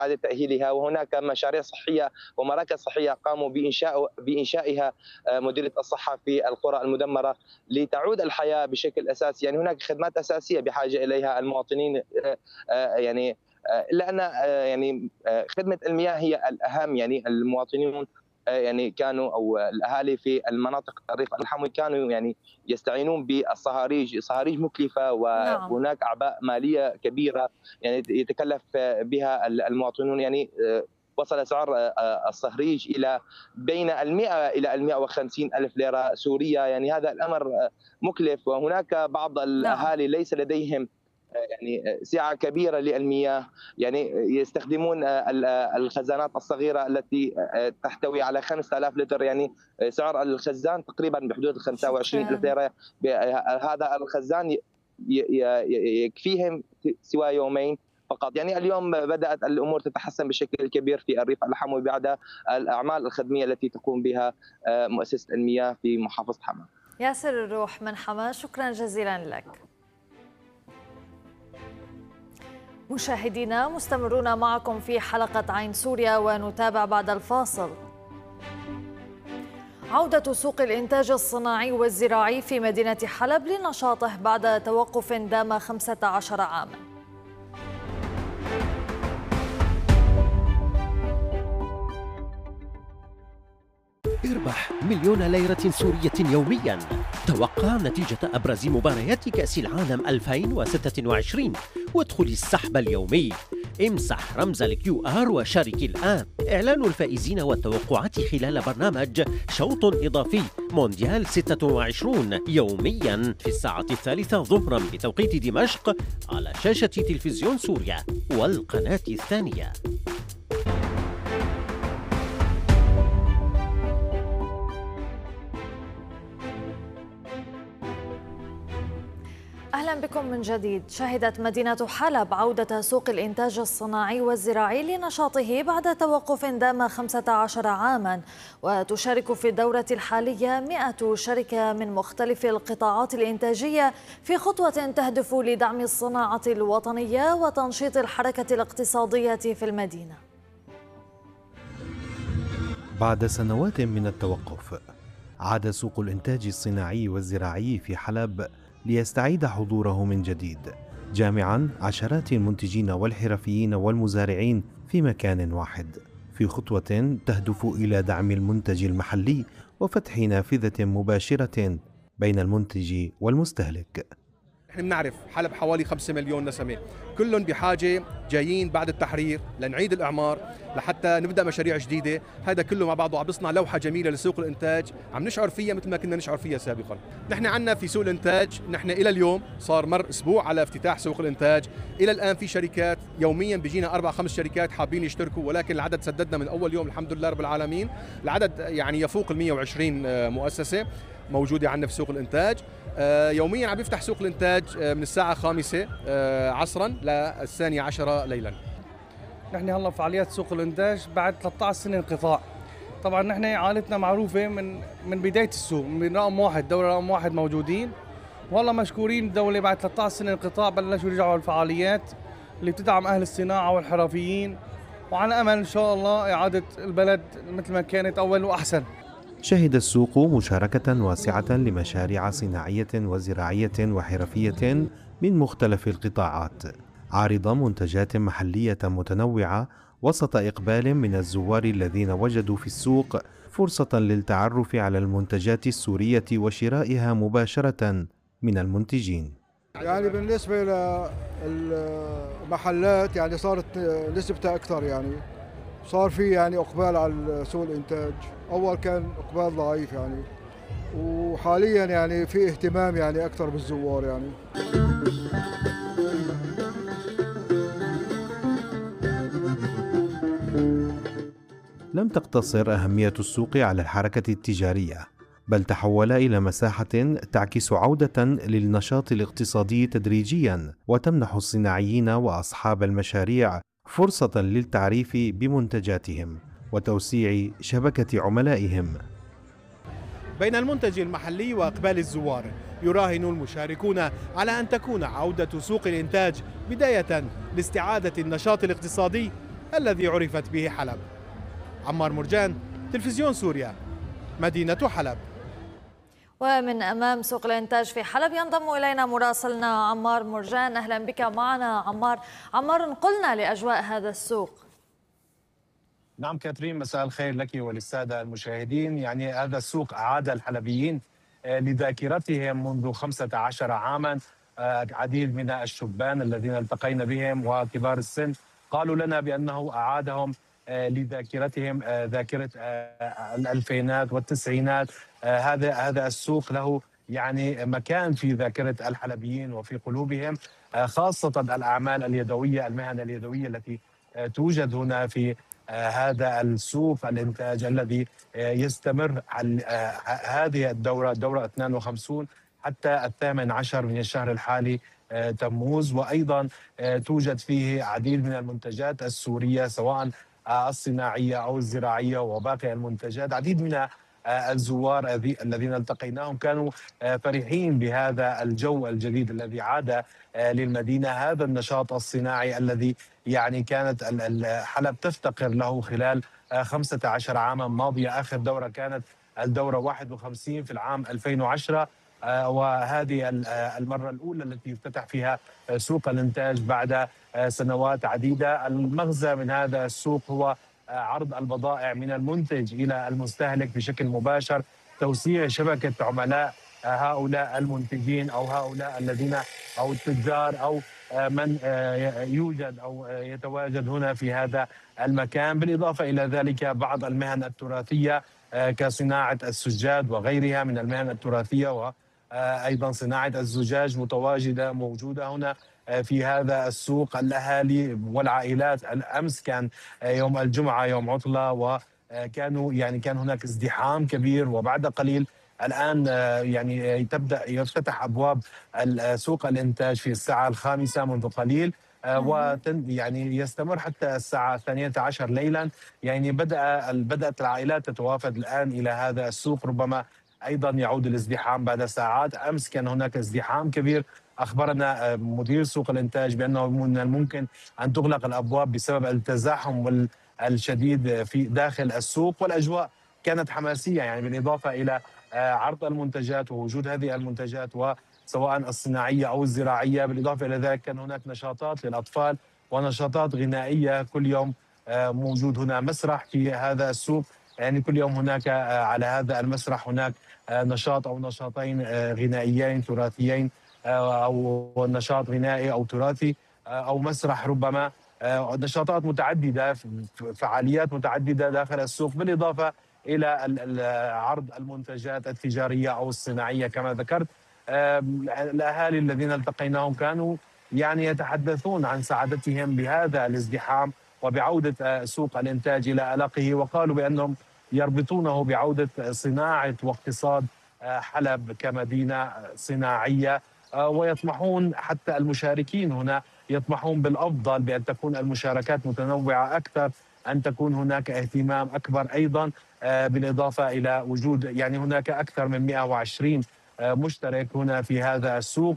إعادة تأهيلها، وهناك مشاريع صحية ومراكز صحية قاموا بإنشائها مديرية الصحة في القرى المدمرة لتعود الحياة بشكل أساسي. يعني هناك خدمات أساسية بحاجة إليها المواطنين، يعني إلا أن يعني خدمة المياه هي الأهم. يعني المواطنون يعني كانوا او الاهالي في المناطق الريف الحموي كانوا يعني يستعينون بالصهاريج، صهاريج مكلفه نعم. وهناك اعباء ماليه كبيره يعني يتكلف بها المواطنون. يعني وصل سعر الصهريج الى بين ال100 الى ال150 الف ليره سوريه. يعني هذا الامر مكلف، وهناك بعض نعم. الاهالي ليس لديهم يعني سعة كبيرة للمياه. يعني يستخدمون الخزانات الصغيرة التي تحتوي على 5000 لتر. يعني سعر الخزان تقريبا بحدود 25 ألف شكرا. ليرة. هذا الخزان يكفيهم سوى يومين فقط. يعني اليوم بدأت الأمور تتحسن بشكل كبير في الريف الحموي بعد الأعمال الخدمية التي تقوم بها مؤسسة المياه في محافظة حماة. ياسر الروح من حماة، شكرا جزيلا لك. مشاهدينا مستمرون معكم في حلقة عين سوريا، ونتابع بعد الفاصل. عودة سوق الإنتاج الصناعي والزراعي في مدينة حلب لنشاطه بعد توقف دام 15 عاما. اربح 1,000,000 ليرة سورية يوميا. توقع نتيجة أبرز مباريات كأس العالم 2026 وادخل السحب اليومي. امسح رمز الQR وشارك الآن. إعلان الفائزين والتوقعات خلال برنامج شوط إضافي مونديال 26 يوميا في الساعة 3 ظهرا بتوقيت دمشق على شاشة تلفزيون سوريا والقناة الثانية. أهلا بكم من جديد. شهدت مدينة حلب عودة سوق الإنتاج الصناعي والزراعي لنشاطه بعد توقف دام 15 عاما، وتشارك في الدورة الحالية 100 شركة من مختلف القطاعات الإنتاجية في خطوة تهدف لدعم الصناعة الوطنية وتنشيط الحركة الاقتصادية في المدينة. بعد سنوات من التوقف، عاد سوق الإنتاج الصناعي والزراعي في حلب ليستعيد حضوره من جديد، جامعاً عشرات المنتجين والحرفيين والمزارعين في مكان واحد، في خطوة تهدف إلى دعم المنتج المحلي وفتح نافذة مباشرة بين المنتج والمستهلك. نحن بنعرف حلب حوالي 5 مليون نسمة، كلهم بحاجة جايين بعد التحرير لنعيد الإعمار لحتى نبدأ مشاريع جديدة. هذا كله مع بعضه عم بيصنع لوحة جميلة لسوق الإنتاج عم نشعر فيها مثل ما كنا نشعر فيها سابقا. نحن عنا في سوق الإنتاج، نحن إلى اليوم صار مر أسبوع على افتتاح سوق الإنتاج، إلى الآن في شركات يوميا بيجينا 4-5 شركات حابين يشتركوا، ولكن العدد سددنا من أول يوم الحمد لله رب العالمين. العدد يعني يفوق 120 مؤسسة موجودة عندنا في سوق الإنتاج. يوميا عم يفتح سوق الإنتاج من الساعة 5 عصرا للثانية 10 ليلا. نحن هلا فعاليات سوق الإنتاج بعد 13 سنة انقطاع. طبعا نحن عائلتنا معروفة من بداية السوق، من رقم واحد، دورة رقم واحد موجودين، والله مشكورين الدولة بعد 13 سنة انقطاع بلشوا يرجعوا الفعاليات اللي بتدعم أهل الصناعة والحرفيين، وعلى أمل إن شاء الله إعادة البلد مثل ما كانت أول وأحسن. شهد السوق مشاركة واسعة لمشاريع صناعية وزراعية وحرفية من مختلف القطاعات، عارضة منتجات محلية متنوعة وسط إقبال من الزوار الذين وجدوا في السوق فرصة للتعرف على المنتجات السورية وشرائها مباشرة من المنتجين. يعني بالنسبة للمحلات يعني صارت نسبتها أكثر، يعني صار في يعني إقبال على سوق الإنتاج. أول كان إقبال ضعيف يعني، وحاليا يعني في اهتمام يعني أكثر بالزوار يعني. لم تقتصر أهمية السوق على الحركة التجارية، بل تحول إلى مساحة تعكس عودة للنشاط الاقتصادي تدريجيا، وتمنح الصناعيين وأصحاب المشاريع فرصة للتعريف بمنتجاتهم وتوسيع شبكة عملائهم. بين المنتج المحلي وإقبال الزوار، يراهن المشاركون على أن تكون عودة سوق الإنتاج بداية لاستعادة النشاط الاقتصادي الذي عرفت به حلب. عمار مرجان، تلفزيون سوريا، مدينة حلب. ومن أمام سوق الإنتاج في حلب ينضم إلينا مراسلنا عمار مرجان. أهلا بك معنا عمار انقلنا لأجواء هذا السوق. نعم كاترين، مساء الخير لك وللسادة المشاهدين. يعني هذا السوق أعاد الحلبيين لذاكرتهم منذ 15 عاما. عديد من الشبان الذين التقينا بهم وكبار السن قالوا لنا بأنه أعادهم لذاكرتهم، ذاكرة الألفينات والتسعينات. هذا السوق له يعني مكان في ذاكرة الحلبيين وفي قلوبهم، خاصة الأعمال اليدوية، المهن اليدوية التي توجد هنا في هذا السوق الإنتاج الذي يستمر هذه الدورة 52 حتى 18 من الشهر الحالي تموز. وأيضا توجد فيه عديد من المنتجات السورية سواء الصناعية أو الزراعية وباقي المنتجات. عديد من الزوار الذين التقيناهم كانوا فرحين بهذا الجو الجديد الذي عاد للمدينة، هذا النشاط الصناعي الذي يعني كانت حلب تفتقر له خلال 15 عاما ماضية. آخر دورة كانت الدورة 51 في العام 2010، وهذه المرة الأولى التي يفتتح فيها سوق الإنتاج بعد سنوات عديدة. المغزى من هذا السوق هو عرض البضائع من المنتج إلى المستهلك بشكل مباشر، توسيع شبكة عملاء هؤلاء المنتجين أو هؤلاء الذين أو التجار أو من يوجد أو يتواجد هنا في هذا المكان. بالإضافة إلى ذلك بعض المهن التراثية كصناعة السجاد وغيرها من المهن التراثية، وأيضا صناعة الزجاج موجودة هنا في هذا السوق. الأهالي والعائلات، الأمس كان يوم الجمعة يوم عطلة وكانوا كان هناك ازدحام كبير، وبعد قليل الآن يعني يفتتح أبواب سوق الإنتاج في الساعة 5 منذ قليل، يعني يستمر حتى الساعة 12 ليلا. يعني بدأت العائلات تتوافد الآن إلى هذا السوق، ربما أيضا يعود الازدحام بعد ساعات. أمس كان هناك ازدحام كبير، أخبرنا مدير سوق الإنتاج بأنه من الممكن أن تغلق الأبواب بسبب التزاحم الشديد في داخل السوق، والأجواء كانت حماسية يعني بالإضافة إلى عرض المنتجات ووجود هذه المنتجات وسواء الصناعية أو الزراعية. بالإضافة إلى ذلك كان هناك نشاطات للأطفال ونشاطات غنائية. كل يوم موجود هنا مسرح في هذا السوق، يعني كل يوم هناك على هذا المسرح هناك نشاط أو نشاطين غنائيين تراثيين، أو نشاط غنائي أو تراثي أو مسرح، ربما نشاطات متعددة، فعاليات متعددة داخل السوق، بالإضافة إلى عرض المنتجات التجارية أو الصناعية كما ذكرت. الأهالي الذين التقيناهم كانوا يعني يتحدثون عن سعادتهم بهذا الازدحام وبعودة سوق الإنتاج إلى ألقه، وقالوا بأنهم يربطونه بعودة صناعة واقتصاد حلب كمدينة صناعية، ويطمحون حتى المشاركين هنا يطمحون بالأفضل بأن تكون المشاركات متنوعة أكثر، أن تكون هناك اهتمام أكبر أيضا، بالإضافة إلى وجود يعني هناك أكثر من 120 مشترك هنا في هذا السوق.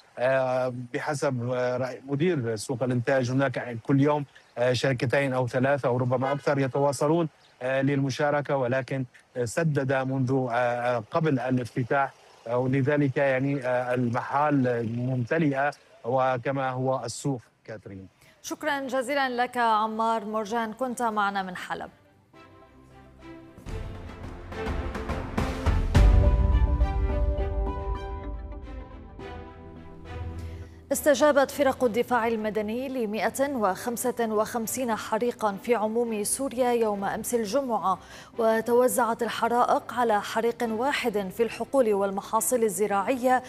وبحسب مدير سوق الإنتاج هناك كل يوم شركتين أو 3 أو ربما أكثر يتواصلون للمشاركة، ولكن سدد منذ قبل الافتتاح، ولذلك يعني المحال ممتلئة وكما هو السوق. كاترين، شكرا جزيلا لك عمار مرجان، كنت معنا من حلب. استجابت فرق الدفاع المدني ل 155 حريقا في عموم سوريا يوم أمس الجمعة، وتوزعت الحرائق على حريق واحد في الحقول والمحاصيل الزراعية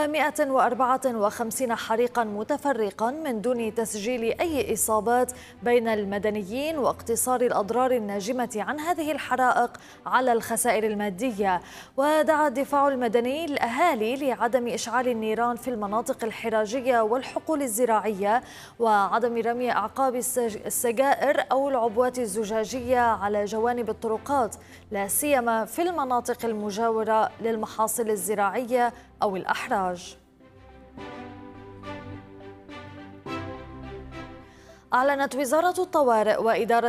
و154 حريقا متفرقا من دون تسجيل أي إصابات بين المدنيين واقتصار الأضرار الناجمة عن هذه الحرائق على الخسائر المادية. ودعا الدفاع المدني الأهالي لعدم إشعال النيران في المناطق الحراجية والحقول الزراعية، وعدم رمي أعقاب السجائر أو العبوات الزجاجية على جوانب الطرقات، لا سيما في المناطق المجاورة للمحاصيل الزراعية أو الأحراج. أعلنت وزارة الطوارئ وإدارة